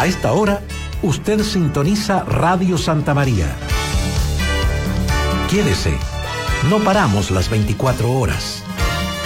A esta hora, usted sintoniza Radio Santa María. Quédese, no paramos las 24 horas.